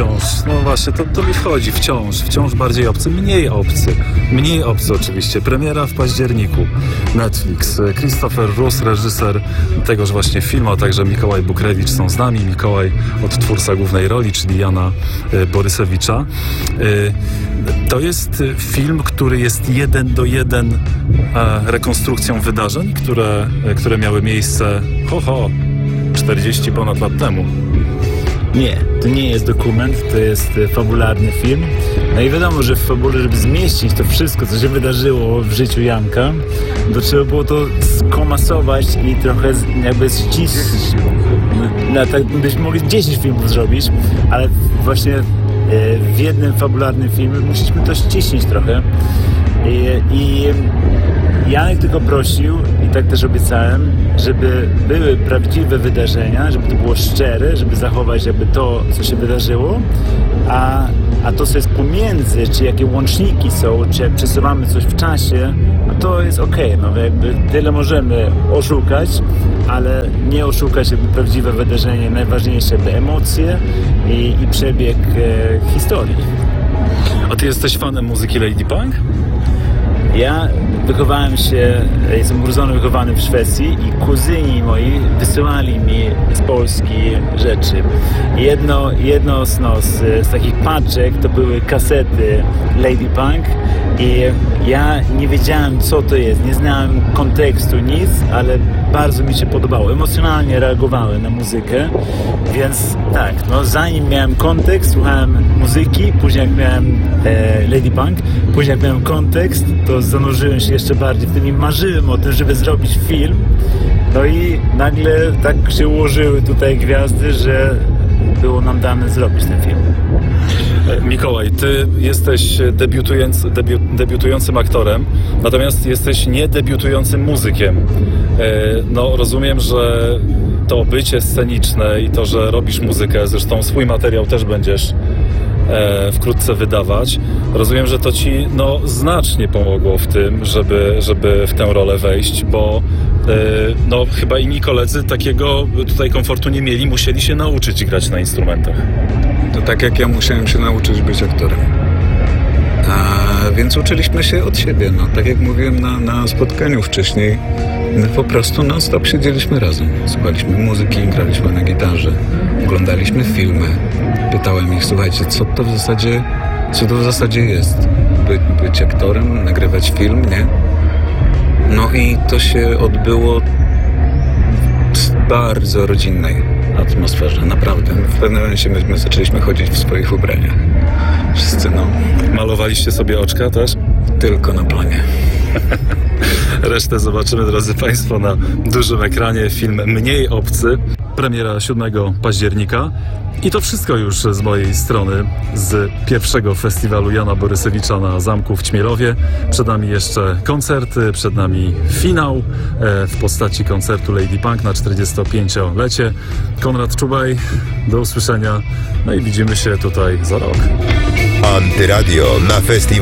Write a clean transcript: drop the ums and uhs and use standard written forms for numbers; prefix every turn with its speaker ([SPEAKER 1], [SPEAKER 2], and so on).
[SPEAKER 1] wciąż, no właśnie, to mi wchodzi, wciąż bardziej obcy, mniej obcy oczywiście. Premiera w październiku, Netflix, Christopher Roos, reżyser tegoż właśnie filmu, a także Mikołaj Bukrewicz są z nami. Mikołaj, odtwórca głównej roli, czyli Jana Borysewicza. To jest film, który jest 1:1 rekonstrukcją wydarzeń, które miały miejsce 40 ponad lat temu.
[SPEAKER 2] Nie, to nie jest dokument, to jest fabularny film. No i wiadomo, że w fabule, żeby zmieścić to wszystko, co się wydarzyło w życiu Janka, to trzeba było to skomasować i trochę jakby ścisnąć. Tak byśmy mogli 10 filmów zrobić, ale właśnie w jednym fabularnym filmie musieliśmy to ścisnąć trochę. I Janek tylko prosił, i tak też obiecałem, żeby były prawdziwe wydarzenia, żeby to było szczere, żeby zachować jakby to, co się wydarzyło, a to, co jest pomiędzy, czy jakie łączniki są, czy jak przesuwamy coś w czasie, no to jest okej, no jakby tyle możemy oszukać, ale nie oszukać jakby prawdziwe wydarzenie, najważniejsze jakby emocje i przebieg historii.
[SPEAKER 1] A ty jesteś fanem muzyki Lady Punk?
[SPEAKER 2] Ja wychowałem się, jestem urodzony, wychowany w Szwecji i kuzyni moi wysyłali mi z Polski rzeczy. Jedno z takich paczek to były kasety Lady Punk i ja nie wiedziałem, co to jest, nie znałem kontekstu, nic, ale bardzo mi się podobało. Emocjonalnie reagowałem na muzykę, więc tak, no zanim miałem kontekst, słuchałem muzyki, później jak miałem Lady Punk, później jak miałem kontekst, to zanurzyłem się jeszcze bardziej w tym i marzyłem o tym, żeby zrobić film. No i nagle tak się ułożyły tutaj gwiazdy, że było nam dane zrobić ten film.
[SPEAKER 1] Mikołaj, ty jesteś debiutującym aktorem, natomiast jesteś nie debiutującym muzykiem. No rozumiem, że to bycie sceniczne i to, że robisz muzykę, zresztą swój materiał też będziesz wkrótce wydawać. Rozumiem, że to ci znacznie pomogło w tym, żeby w tę rolę wejść, bo chyba inni koledzy takiego tutaj komfortu nie mieli, musieli się nauczyć grać na instrumentach.
[SPEAKER 3] To tak jak ja musiałem się nauczyć być aktorem. Więc uczyliśmy się od siebie. No, tak jak mówiłem na spotkaniu wcześniej, my po prostu non-stop siedzieliśmy razem. Słuchaliśmy muzyki, graliśmy na gitarze, oglądaliśmy filmy. Pytałem ich, słuchajcie, co to w zasadzie jest? Być aktorem, nagrywać film, nie? No i to się odbyło w bardzo rodzinnej atmosferze, naprawdę. W pewnym momencie my zaczęliśmy chodzić w swoich ubraniach. Wszyscy,
[SPEAKER 1] Malowaliście sobie oczka też?
[SPEAKER 3] Tylko na planie.
[SPEAKER 1] Resztę zobaczymy, drodzy Państwo, na dużym ekranie. Film Mniej obcy. Premiera 7 października. I to wszystko już z mojej strony z pierwszego festiwalu Jana Borysewicza na Zamku w Ćmielowie. Przed nami jeszcze koncerty, przed nami finał w postaci koncertu Lady Punk na 45-lecie. Konrad Czubaj, do usłyszenia. No i widzimy się tutaj za rok.
[SPEAKER 4] Antyradio na festiwalu